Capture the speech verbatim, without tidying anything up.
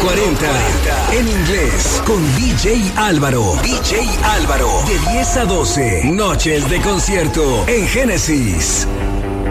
cuarenta. En inglés, con D J Álvaro. D J Álvaro. De diez a doce. Noches de concierto en Génesis.